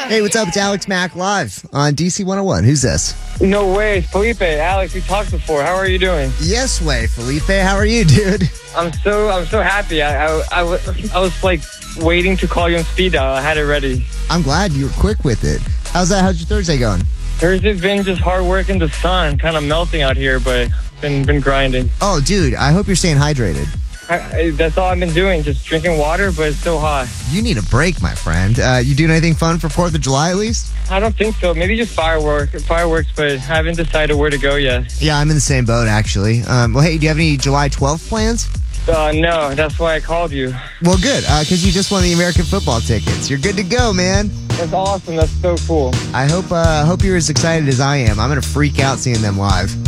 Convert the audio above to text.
Hey, what's up? It's Alex Mack live on DC 101. Who's this? No way, Felipe. Alex, we talked before. How are you doing? Yes way, Felipe. How are you, dude? I'm so happy. I was like waiting to call you on speed dial. I had it ready. I'm glad you were quick with it. How's your Thursday going? Thursday's been just hard work in the sun, kind of melting out here, but been grinding. Oh, dude, I hope you're staying hydrated. That's all I've been doing, just drinking water, but it's still hot. You need a break, my friend. You doing anything fun for 4th of July at least? I don't think so. Maybe just fireworks, but I haven't decided where to go yet. Yeah, I'm in the same boat, actually. Well, hey, do you have any July 12th plans? No, that's why I called you. Well, good, because you just won the American football tickets. You're good to go, man. That's awesome. That's so cool. I hope you're as excited as I am. I'm going to freak out seeing them live.